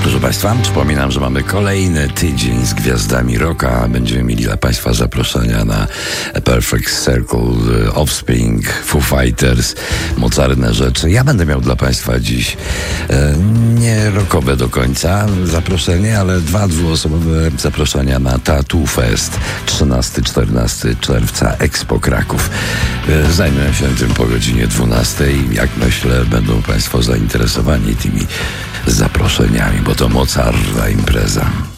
Proszę Państwa, przypominam, że mamy kolejny tydzień z gwiazdami rocka. Będziemy mieli dla Państwa zaproszenia na Perfect Circle, Offspring, Foo Fighters, mocarne rzeczy. Ja będę miał dla Państwa dziś nie rockowe do końca zaproszenie, ale dwuosobowe zaproszenia na Tattoo Fest 13-14 czerwca Expo Kraków. Zajmę się tym po godzinie 12. Jak myślę, będą Państwo zainteresowani tymi zaproszeniami, bo to mocarna impreza.